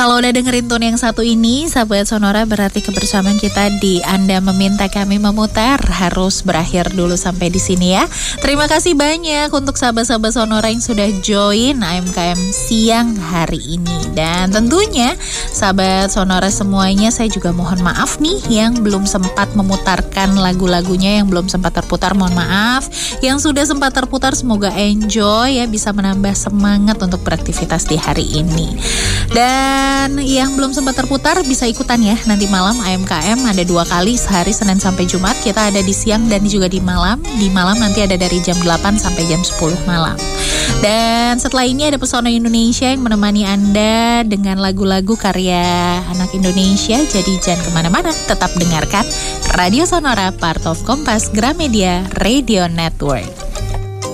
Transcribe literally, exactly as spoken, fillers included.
Kalau udah dengerin tune yang satu ini, sahabat Sonora, berarti kebersamaan kita di Anda Meminta Kami Memutar harus berakhir dulu sampai di sini ya. Terima kasih banyak untuk sahabat-sahabat Sonora yang sudah join A M K M siang hari ini. Dan tentunya sahabat Sonora semuanya, saya juga mohon maaf nih yang belum sempat memutarkan lagu-lagunya, yang belum sempat terputar, mohon maaf. Yang sudah sempat terputar semoga enjoy ya, bisa menambah semangat untuk beraktivitas di hari ini. Dan yang belum sempat terputar bisa ikutan ya, nanti malam A M K M ada dua kali sehari, Senin sampai Jumat. Kita ada di siang dan juga di malam. Di malam nanti ada dari jam delapan sampai jam sepuluh malam. Dan setelah ini ada Pesona Indonesia yang menemani Anda dengan lagu-lagu karya anak Indonesia. Jadi jangan kemana-mana, tetap dengarkan Radio Sonora, part of Kompas Gramedia Radio Network.